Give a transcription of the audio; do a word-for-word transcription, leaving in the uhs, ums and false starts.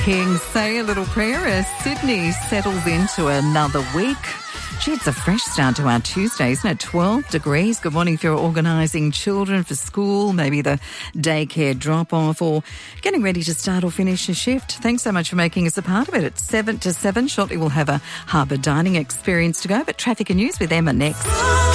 King, say a little prayer as Sydney settles into another week. Gee, it's a fresh start to our Tuesday, isn't it? twelve degrees. Good morning if you're organising children for school, maybe the daycare drop-off or getting ready to start or finish a shift. Thanks so much for making us a part of it. It's seven to seven. Shortly we'll have a harbour dining experience to go, but traffic and news with Emma next.